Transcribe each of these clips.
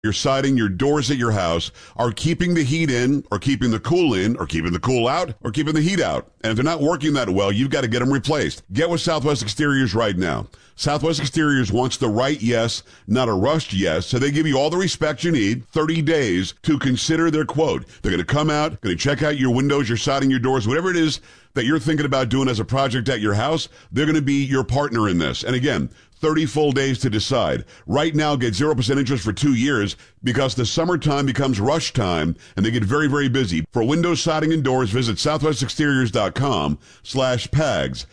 your siding, your doors at your house are keeping the heat in or keeping the cool in or keeping the cool out or keeping the heat out. And if they're not working that well, you've got to get them replaced. Get with Southwest Exteriors right now. Southwest Exteriors wants the right yes, not a rushed yes. So they give you all the respect you need, 30 days to consider their quote. They're going to come out, going to check out your windows, your siding, your doors, whatever it is that you're thinking about doing as a project at your house. They're going to be your partner in this. And again, 30 full days to decide. Right now, get 0% interest for 2 years because the summertime becomes rush time and they get very, very busy. For windows, siding, and doors, visit southwestexteriors.com/PAGS.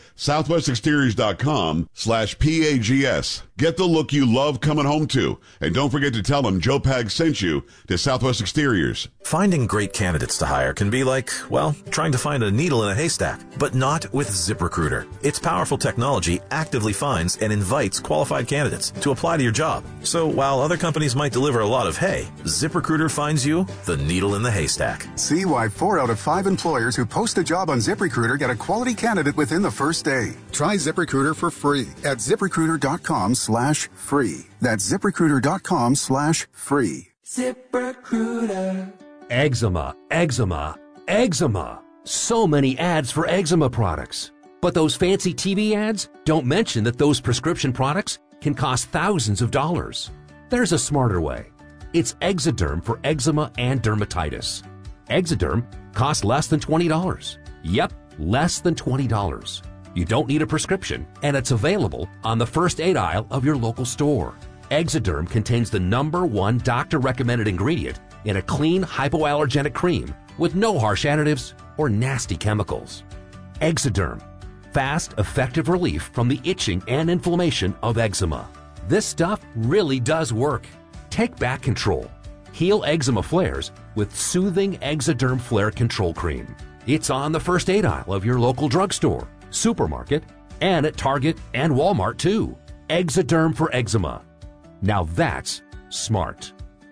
southwestexteriors.com/PAGS. Get the look you love coming home to. And don't forget to tell them Joe Pags sent you to Southwest Exteriors. Finding great candidates to hire can be like, well, trying to find a needle in a haystack, but not with ZipRecruiter. Its powerful technology actively finds and invites qualified candidates to apply to your job. So while other companies might deliver a lot of hay, ZipRecruiter finds you the needle in the haystack. See why 4 out of 5 employers who post a job on ZipRecruiter get a quality candidate within the first day. Try ZipRecruiter for free at ZipRecruiter.com/free. That's ZipRecruiter.com/free. ZipRecruiter. Eczema, eczema, eczema. So many ads for eczema products. But those fancy TV ads don't mention that those prescription products can cost thousands of dollars. There's a smarter way. It's Exoderm for eczema and dermatitis. Exoderm costs less than $20. Yep, less than $20. You don't need a prescription, and it's available on the first aid aisle of your local store. Exoderm contains the #1 doctor-recommended ingredient in a clean hypoallergenic cream with no harsh additives or nasty chemicals. Exoderm. Fast, effective relief from the itching and inflammation of eczema. This stuff really does work. Take back control. Heal eczema flares with soothing Exoderm Flare Control Cream. It's on the first aid aisle of your local drugstore, supermarket, and at Target and Walmart too. Exoderm for eczema. Now that's smart.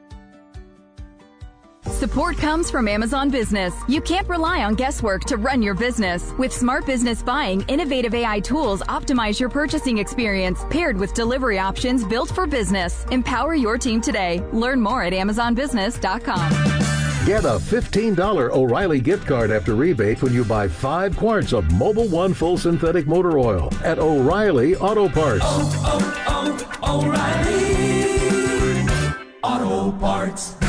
Support comes from Amazon Business. You can't rely on guesswork to run your business. With Smart Business Buying, innovative AI tools optimize your purchasing experience, paired with delivery options built for business. Empower your team today. Learn more at AmazonBusiness.com. Get a $15 O'Reilly gift card after rebate when you buy 5 quarts of Mobil 1 full synthetic motor oil at O'Reilly Auto Parts. O'Reilly Auto Parts.